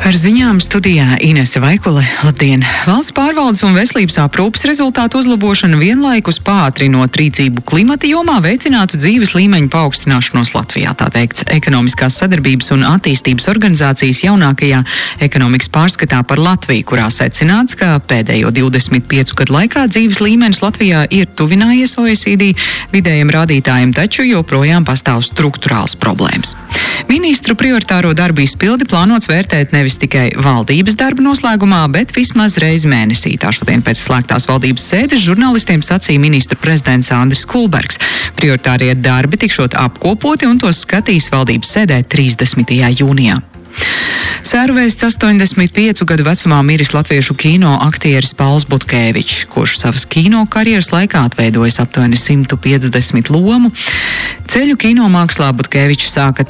Ar ziņām studijā Inese Vaikule. Labdien! Valsts pārvaldes un veselības aprūpes rezultātu uzlabošana vienlaikus pātrinot rīcību klimata jomā veicinātu dzīves līmeņa paaugstināšanos Latvijā, tā teikts Ekonomiskās sadarbības un attīstības organizācijas jaunākajā ekonomikas pārskatā par Latviju, kurā secināts, ka pēdējo 25 gadu laikā dzīves līmenis Latvijā ir tuvinājies OECD vidējiem rādītājiem, taču joprojām pastāv strukturāls problēmas. Ministru prioritāro darbu izpildi plānots vērtēt nevis tikai valdības darba noslēgumā, bet vismaz reizi mēnesī. Tā šodien pēc slēgtās valdības sēdes žurnālistiem sacīja ministru prezidents Andris Kulbergs. Prioritārie darbi tikšot apkopoti un tos skatīs valdības sēdē 30. jūnijā. Sērvēsts 85 gadu vecumā miris latviešu kino aktieris Pauls Butkēvičs, kurš savas kino karjeras laikā atveidojis aptuveni 150 lomu. Ceļu kinomākslā Butkēvičs sāka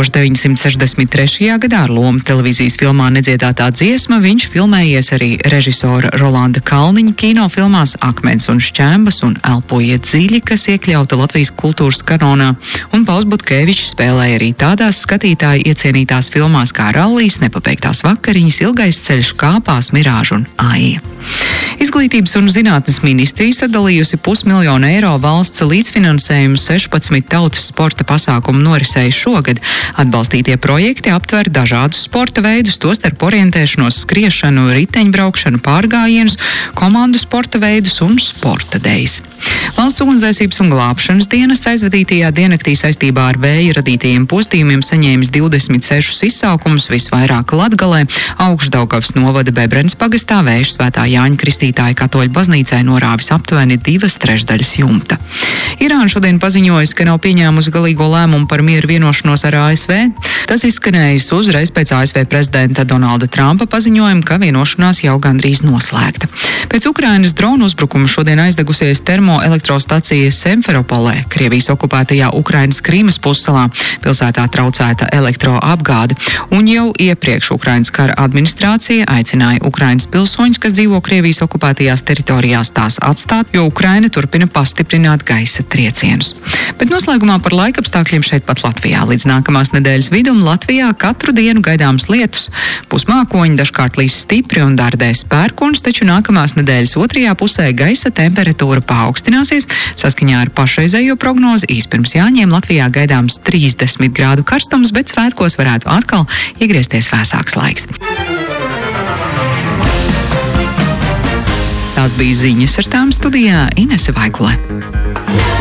1963. gadā ar lomu televīzijas filmā Nedziedātā dziesma. Viņš filmējies arī režisora Rolanda Kalniņa kinofilmās Akmens un šķembas un Elpojiet dziļi, kas iekļauta Latvijas kultūras kanonā, un Pauls Butkēvičs spēlēja arī tādās skatītāju iecienītās filmās kā Rallijs, Nepabeigtās vakariņas, Ilgais ceļš, Kāpās, Mirāža un Aija. Izglītības un zinātnes ministrija sadalījusi 500 000 eiro valsts līdzfinansējumu 16 tautas sporta pasākumu norisēju šogad. Atbalstītie projekti aptver dažādus sporta veidus, tostarp orientēšanos, skriešanu, riteņbraukšanu, pārgājienus, komandu sporta veidus un sporta dejas. Valsts ugunsdzēsības un glābšanas dienas aizvadītajā diennaktī saistībā ar vēja radītajiem postījumiem saņēmis 26 izsaukumus, visvairāk Latgalē, Augšdaugavas novada Bebrenes pagastā vējš Svētā Jāņa Kristītāja katoļu baznīcai norāvis aptuveni 2/3 jumta. Irāna šodien paziņojas, ka nav pieņēmusi galīgo lēmumu par mieru vienošanos ar ASV. Tas izskanējis uzreiz pēc ASV prezidenta Donalda Trumpa paziņojuma, ka vienošanās jau gandrīz noslēgta. Pēc Ukrainas dronu uzbrukuma šodien aizdegusies termoelektrostacija Simferopolē, Krievijas okupētajā Ukrainas Krīmas pussalā. Pilsētā traucēta elektroapgāde, un jau iepriekš Ukrainas kara administrācija aicināja Ukrainas pilsoņus, kas dzīvo Krievijas okupētajās teritorijās, tās atstāt, jo Ukraina turpina pastiprināt gaisa triecienus. Bet noslēgumā par laikapstākļiem šeit pat Latvijā. Līdz nākamās nedēļas vidum Latvijā katru dienu gaidāms lietus. Pusmākoņi dažkārt līs stipri un dardēs pērkons, taču nākamās nedēļas otrajā pusē gaisa temperatūra paaugstināsies. Saskaņā ar pašreizējo prognozi īspirms Jāņiem Latvijā gaidāms 30 grādu karstums, bet svētkos varētu atkal iegriezties vēsāks laiks. Tās bija ziņas, ar tām studijā Inese Vaikule.